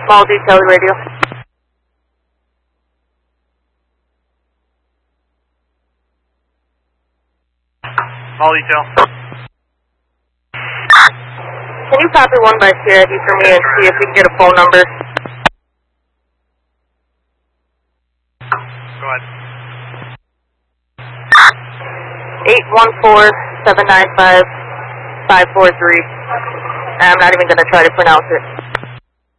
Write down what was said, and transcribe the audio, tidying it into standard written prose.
Small detail radio. Small detail. Can you copy 1 by CID for me and see if we can get a phone number? Go ahead. 814-795-543. I'm not even going to try to pronounce it.